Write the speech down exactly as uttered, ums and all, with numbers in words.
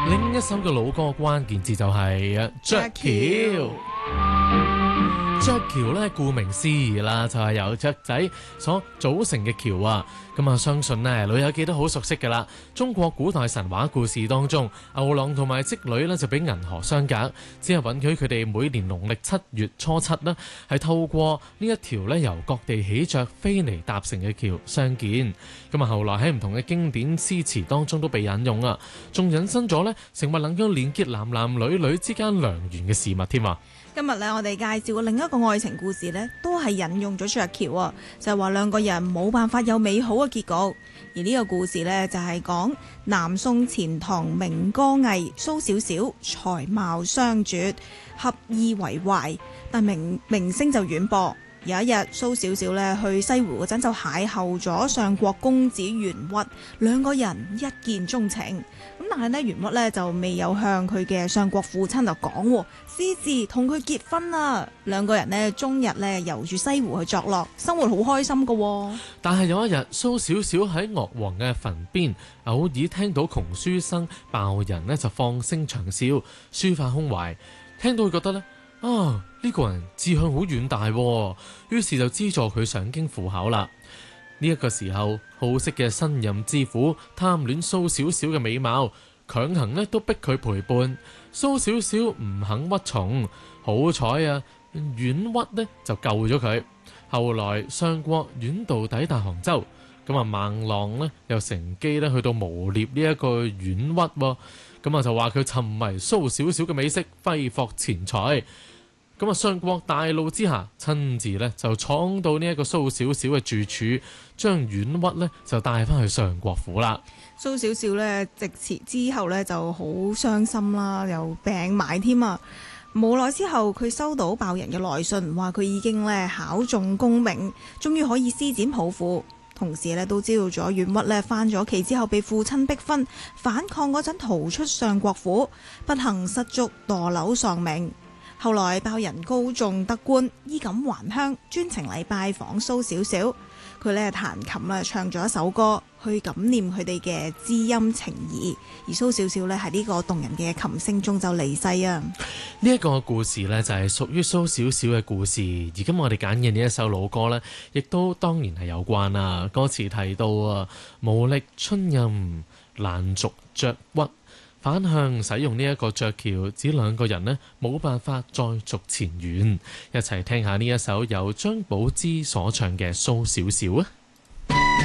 另一首嘅老歌關鍵字就係鵲橋。鵲橋咧，顧名思義啦，就係由雀仔所組成嘅橋啊。咁啊，相信呢，老友記都好熟悉噶啦。中國古代神話故事當中，牛郎同埋織女呢就俾銀河相隔，只係允許佢哋每年農曆七月初七呢係透過呢一條呢由各地起着飛嚟搭成嘅橋相見。咁啊，後來喺唔同嘅經典詩詞當中都被引用啊，仲引申咗呢成為能夠連結男男女女之間良緣嘅事物添啊。 今日咧，我哋介紹嘅另一個愛情故事呢，都係引用咗鵲橋啊，就係話兩個人冇辦法有美好嘅結局。而呢個故事呢，就係講南宋錢塘名歌藝蘇小小才貌雙絕，合意為懷，但名名聲就遠播。有一日，蘇小小咧去西湖嗰陣就邂逅咗上國公子元屈，兩個人一見鍾情。咁但係呢，元屈呢就未有向佢嘅上國父親就講，私自同佢結婚啦。兩個人呢，終日呢遊住西湖去作樂，生活好開心噶。 但係有一日，蘇小小喺岳王嘅墳邊，偶爾聽到窮書生鮑人呢就放聲長笑，抒發胸懷。聽到佢覺得呢。啊！呢、這個人志向好遠大，於是就資助佢上京赴考啦。呢、這、一個時候，好色嘅新任知府貪戀蘇小小嘅美貌，強行呢都逼佢陪伴。蘇小小唔肯屈從，好彩啊，阮屈呢就救咗佢。後來上國遠道抵達杭州，咁啊孟浪呢又乘機呢去到誣衊呢一個阮屈。咁啊就話佢沉迷蘇小小嘅美色，揮霍錢財。咁啊上國大怒之下，親自咧就闖到呢一個蘇小小嘅住處，將阮屈咧就帶翻去上國府啦。 蘇小小咧直辭之後咧就好傷心啦，又病埋添啊！無耐之後，佢收到鮑人嘅來信，話佢已經咧考中功名，終於可以施展抱負。同時咧都知道咗阮屈咧翻咗屋企之後被父親逼婚，反抗嗰陣逃出上國府，不幸失足墮樓喪命。後來鮑人高中得官，衣錦還鄉，專程嚟拜訪蘇小小。佢咧彈琴啦，唱咗一首歌去感念佢哋嘅知音情誼。而蘇小小咧喺呢個動人嘅琴聲中就離世啊！ 呢一個故事呢，就係屬於蘇小小嘅故事。而今我哋揀嘅呢一首老歌呢，亦都當然係有關啦。歌詞提到啊，無力春任難續鵲屈，反向使用呢一個鵲橋，指兩個人呢冇辦法再續前緣。一齊聽下呢一首由張寶芝所唱嘅蘇小小啊！